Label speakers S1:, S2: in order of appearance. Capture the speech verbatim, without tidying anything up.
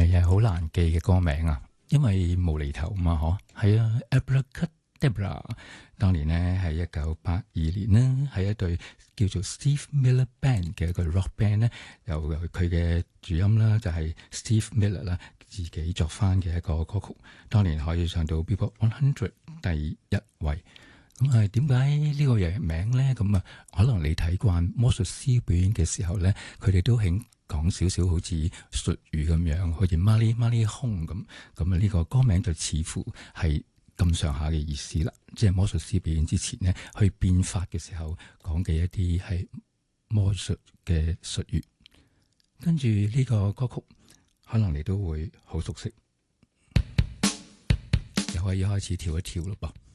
S1: 係啊，好難記嘅歌名啊，因為無厘頭嘛，嗬。係啊 Abracadabra 當年呢係一九八二年呢，係一隊叫做 Steve Miller Band 嘅一個 rock band 呢，由佢嘅主音啦，就係 Steve Miller 啦，自己作翻嘅一個歌曲，當年可以上到 Billboard one hundred 第一位。咁啊，點解呢個嘢名咧？咁啊，可能你睇慣魔術師表演嘅時候咧，佢哋都興講少少好似術語咁樣，好似孖哩孖哩空咁。咁啊，呢個歌名就似乎係咁上下嘅意思啦。即係魔術師表演之前呢，去變法嘅時候講嘅一啲係魔術嘅術語。跟住呢個歌曲，可能你都會好熟悉，又可以開始跳一跳咯噃。